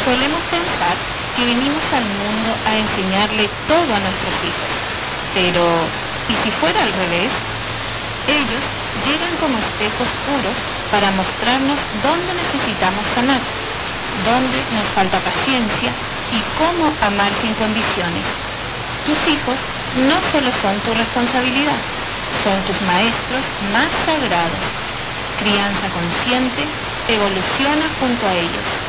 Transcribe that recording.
Solemos pensar que venimos al mundo a enseñarle todo a nuestros hijos, pero ¿y si fuera al revés? Ellos llegan como espejos puros para mostrarnos dónde necesitamos sanar, dónde nos falta paciencia y cómo amar sin condiciones. Tus hijos no solo son tu responsabilidad, son tus maestros más sagrados. Crianza consciente evoluciona junto a ellos.